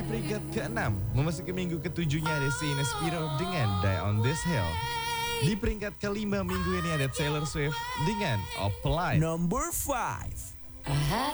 peringkat ke-6, memasuki minggu ke-7-nya ada Saint Spiro dengan Die on This Hill. Di peringkat ke-5 minggu ini ada Taylor Swift dengan Apply. Number 5. I had